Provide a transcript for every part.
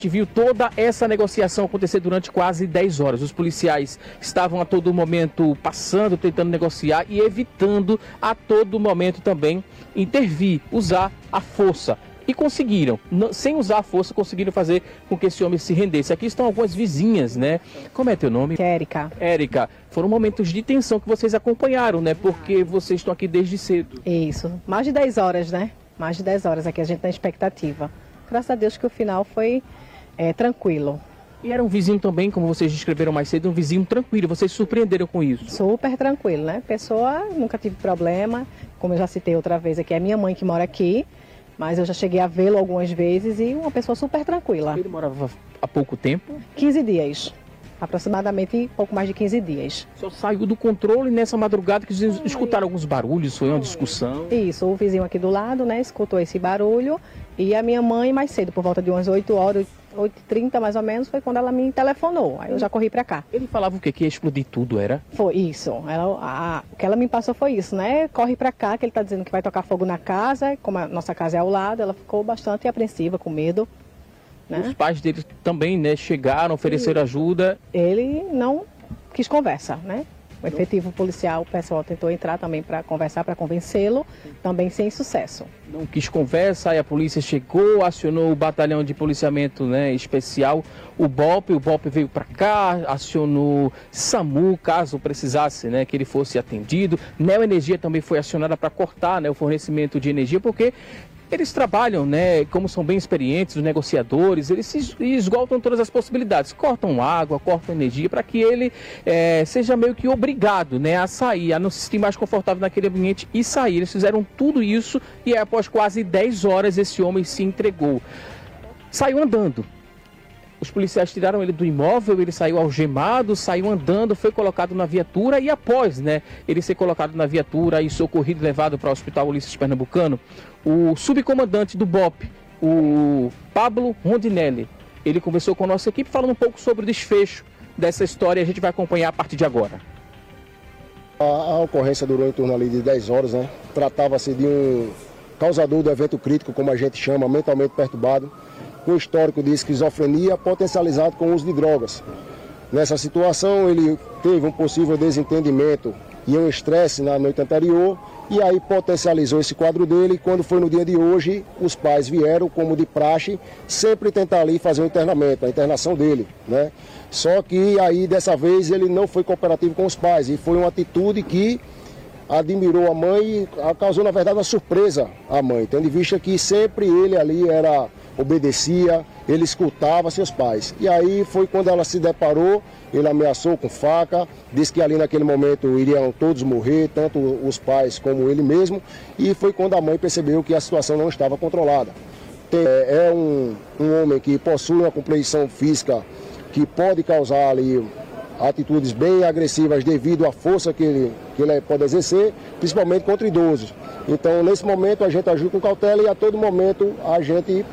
A gente viu toda essa negociação acontecer durante quase 10 horas. Os policiais estavam a todo momento passando, tentando negociar e evitando a todo momento também intervir, usar a força. E conseguiram, sem usar a força, conseguiram fazer com que esse homem se rendesse. Aqui estão algumas vizinhas, né? Como é teu nome? Érica. Érica, foram momentos de tensão que vocês acompanharam, né? Porque vocês estão aqui desde cedo. Isso, mais de 10 horas, né? Mais de 10 horas aqui a gente na expectativa. Graças a Deus que o final foi tranquilo. E era um vizinho também, como vocês descreveram mais cedo, um vizinho tranquilo. Vocês se surpreenderam com isso? Super tranquilo, né? Pessoa, nunca tive problema. Como eu já citei outra vez aqui, é minha mãe que mora aqui. Mas eu já cheguei a vê-lo algumas vezes e uma pessoa super tranquila. Ele morava há pouco tempo? 15 dias. Aproximadamente pouco mais de 15 dias. Só saiu do controle nessa madrugada que vocês escutaram alguns barulhos, foi uma discussão? Isso, o vizinho aqui do lado, né, escutou esse barulho e a minha mãe mais cedo, por volta de umas 8 horas, 8h30 mais ou menos, foi quando ela me telefonou. Aí eu já corri pra cá. Ele falava o quê? Que ia explodir tudo, era? Foi isso. O que ela me passou foi isso, né? Corre pra cá, que ele tá dizendo que vai tocar fogo na casa, como a nossa casa é ao lado, ela ficou bastante apreensiva, com medo. Né? Os pais dele também, né, chegaram, ofereceram ajuda. Ele não quis conversa, né? O efetivo policial, o pessoal tentou entrar também para conversar, para convencê-lo, também sem sucesso. Não quis conversa, aí a polícia chegou, acionou o batalhão de policiamento, né, especial, o BOPE veio para cá, acionou SAMU, caso precisasse, né, que ele fosse atendido. Neoenergia também foi acionada para cortar, né, o fornecimento de energia, porque eles trabalham, né, como são bem experientes, os negociadores, eles se esgotam todas as possibilidades, cortam água, cortam energia, para que ele seja meio que obrigado, né, a sair, a não se sentir mais confortável naquele ambiente e sair. Eles fizeram tudo isso e após quase 10 horas esse homem se entregou. Saiu andando. Os policiais tiraram ele do imóvel, ele saiu algemado, saiu andando, foi colocado na viatura e após, né, ele ser colocado na viatura e socorrido e levado para o Hospital Ulisses Pernambucano, o subcomandante do BOPE, o Pablo Rondinelli, ele conversou com a nossa equipe falando um pouco sobre o desfecho dessa história e a gente vai acompanhar a partir de agora. A ocorrência durou em torno ali de 10 horas, né? Tratava-se de um causador do evento crítico, como a gente chama, mentalmente perturbado, com histórico de esquizofrenia potencializado com o uso de drogas. Nessa situação, ele teve um possível desentendimento e um estresse na noite anterior, e aí potencializou esse quadro dele. Quando foi no dia de hoje, os pais vieram, como de praxe, sempre tentar ali fazer o internamento, a internação dele, né? Só que aí, dessa vez, ele não foi cooperativo com os pais, e foi uma atitude que admirou a mãe e causou, na verdade, uma surpresa à mãe, tendo em vista que sempre ele ali obedecia, ele escutava seus pais. E aí foi quando ela se deparou, ele ameaçou com faca, disse que ali naquele momento iriam todos morrer, tanto os pais como ele mesmo, e foi quando a mãe percebeu que a situação não estava controlada. É um homem que possui uma compreensão física que pode causar ali atitudes bem agressivas devido à força que ele pode exercer, principalmente contra idosos. Então, nesse momento, a gente agiu com cautela e a todo momento a gente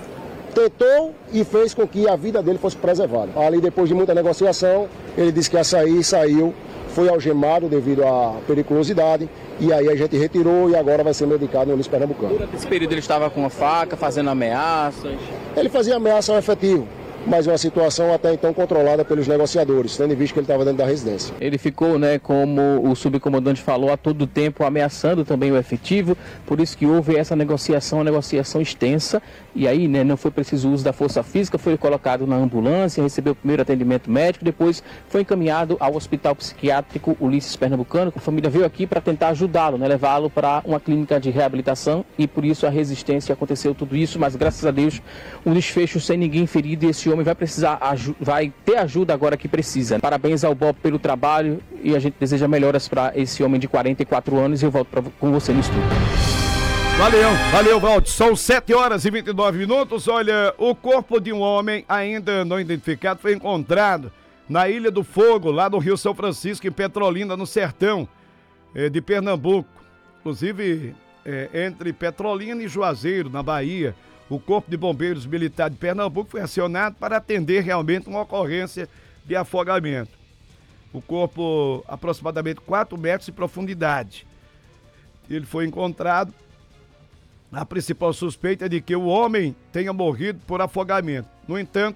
tentou e fez com que a vida dele fosse preservada. Ali, depois de muita negociação, ele disse que ia sair, saiu, foi algemado devido à periculosidade, e aí a gente retirou e agora vai ser medicado no Ulisses Pernambucano. Durante esse período ele estava com uma faca, fazendo ameaças? Ele fazia ameaça ao efetivo, mas uma situação até então controlada pelos negociadores, tendo em vista que ele estava dentro da residência. Ele ficou, né, como o subcomandante falou, a todo tempo ameaçando também o efetivo, por isso que houve essa negociação, uma negociação extensa, e aí, né, não foi preciso o uso da força física, foi colocado na ambulância, recebeu o primeiro atendimento médico, depois foi encaminhado ao Hospital Psiquiátrico Ulisses Pernambucano. A família veio aqui para tentar ajudá-lo, né, levá-lo para uma clínica de reabilitação, e por isso a resistência aconteceu tudo isso, mas graças a Deus um desfecho sem ninguém ferido, e esse homem vai ter ajuda agora que precisa. Parabéns ao BOPE pelo trabalho e a gente deseja melhoras para esse homem de 44 anos e eu volto com você no estúdio. Valeu, Valdir. São 7 horas e 29 minutos. Olha, o corpo de um homem ainda não identificado foi encontrado na Ilha do Fogo, lá no Rio São Francisco, em Petrolina, no sertão de Pernambuco. Inclusive, entre Petrolina e Juazeiro, na Bahia. O Corpo de Bombeiros Militar de Pernambuco foi acionado para atender realmente uma ocorrência de afogamento. O corpo, aproximadamente 4 metros de profundidade. Ele foi encontrado A principal suspeita é de que o homem tenha morrido por afogamento. No entanto,